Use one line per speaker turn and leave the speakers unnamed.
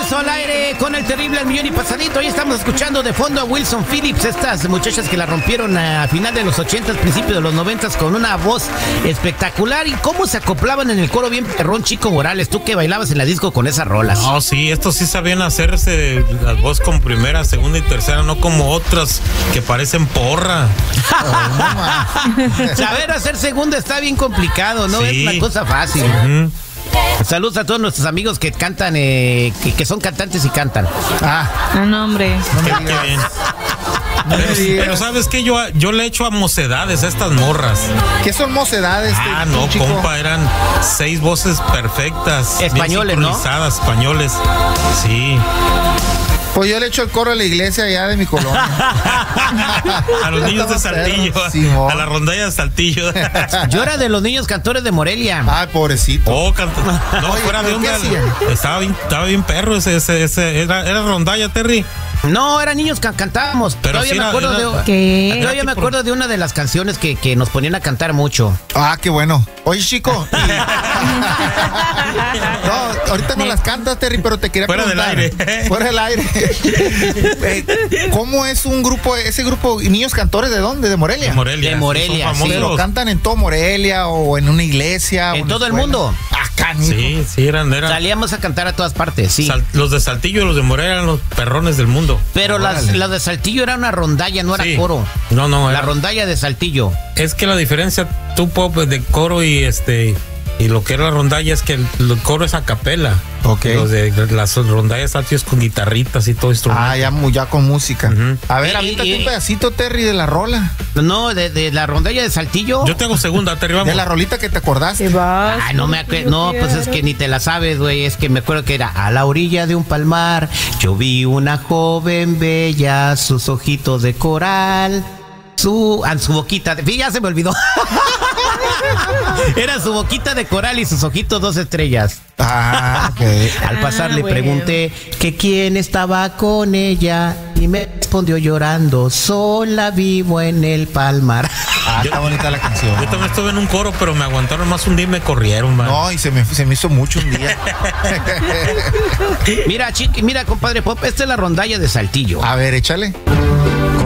regreso al aire con el terrible al millón y pasadito. Hoy estamos escuchando de fondo a Wilson Phillips, estas muchachas que la rompieron a final de los 80s, principio de los 90s, con una voz espectacular. Y cómo se acoplaban en el coro bien perrón, Chico Morales, tú que bailabas en la disco con esas rolas.
No, sí, estos sí sabían hacerse las voz con primera, segunda y tercera, no como otras que parecen porra.
Saber hacer segunda está bien complicado, ¿no?
Sí.
Es una cosa fácil. Saludos a todos nuestros amigos que cantan, que son cantantes y cantan.
No, hombre.
Qué bien. Pero ¿sabes qué? Yo le echo a mocedades a estas morras.
¿Qué son mocedades?
No,
chico?
compa, eran 6 voces perfectas.
Españoles,
bien sincronizadas, ¿no? Españoles, sí.
Pues yo le echo el coro a la iglesia allá de mi colonia.
A los niños de Saltillo, a la rondalla de Saltillo.
Yo era de los niños cantores de Morelia.
Ay, pobrecito.
No, fuera de onda. Estaba bien perro era rondalla, Terry.
No, eran niños que cantábamos.
Pero
todavía
sí
me acuerdo de...
¿Qué?
Todavía me acuerdo de una de las canciones que nos ponían a cantar mucho.
Qué bueno. Oye, chico. No, ahorita no las cantas, Terry, pero te quería preguntar. Fuera del aire. ¿Cómo es un grupo, ese grupo, niños cantores de dónde? ¿De Morelia?
De Morelia.
De Morelia,
sí.
Pero cantan en todo Morelia o en una iglesia.
En todo el mundo.
Sí, eran.
Salíamos a cantar a todas partes, sí.
Los de Saltillo y los de Morelia eran los perrones del mundo.
Pero las de Saltillo era una rondalla, no era coro.
No.
La rondalla de Saltillo.
Es que la diferencia, tu pop de coro y lo que era la rondalla es que el coro es a capela.
Ok.
Los de las rondallas es con guitarritas y todo instrumento.
Ya con música. A ver,
Y-
avítate un pedacito, Terry, de la rola.
No, de la rondalla de Saltillo.
Yo tengo segunda, Terry, vamos.
De la rolita que te acordaste.
¿Qué vas?
No me acuerdo. No, pues es que ni te la sabes, güey. Es que me acuerdo que era a la orilla de un palmar. Yo vi una joven bella, sus ojitos de coral. Su boquita de... Ya se me olvidó. Era su boquita de coral y sus ojitos 2 estrellas.
Ok.
Al pasar le
bueno.
pregunté que quién estaba con ella y me respondió llorando, sola vivo en el palmar.
Está bonita la canción.
Yo también estuve en un coro, pero me aguantaron más un día y me corrieron, man.
No, y se me hizo mucho un día.
Mira, compadre Pop, esta es la rondalla de Saltillo.
A ver, échale.